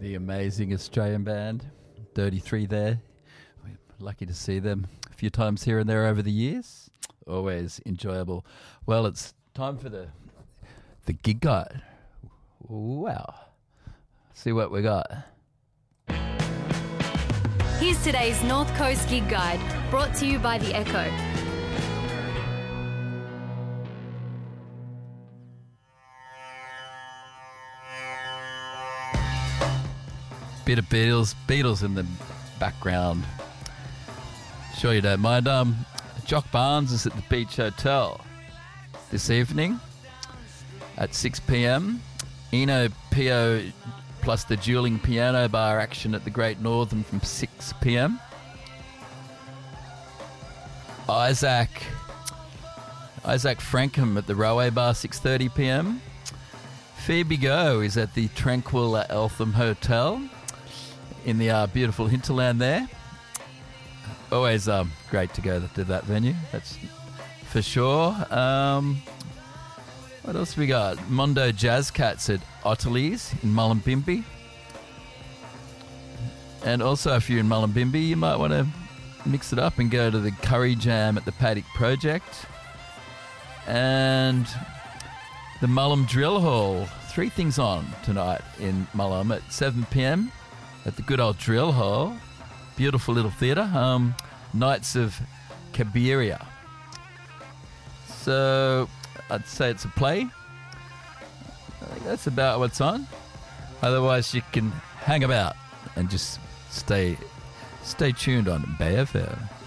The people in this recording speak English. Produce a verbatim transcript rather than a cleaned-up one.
The amazing Australian band, Dirty Three there. We're lucky to see them a few times here and there over the years. Always enjoyable. Well, it's time for the the gig guide. Wow. See what we got. Here's today's North Coast Gig Guide, brought to you by The Echo. Bit of Beatles, Beatles in the background. Sure you don't mind. Um, Jock Barnes is at the Beach Hotel this evening at six p.m. Eno Pio plus the dueling piano bar action at the Great Northern from six p.m. Isaac Isaac Frankham at the Railway Bar, six thirty p.m. Phoebe Go is at the Tranquil Eltham Hotel in the uh, beautiful hinterland there. Always um, great to go to that venue, that's for sure. Um, what else we got? Mondo Jazz Cats at Otterly's in Mullumbimby. And also, if you're in Mullumbimby, you might want to mix it up and go to the Curry Jam at the Paddock Project. And the Mullum Drill Hall. Three things on tonight in Mullum at seven p.m. at the good old Drill Hall. Beautiful little theatre. Um, Knights of Cabiria. So I'd say it's a play. I think that's about what's on. Otherwise, you can hang about and just stay stay tuned on Bay F M.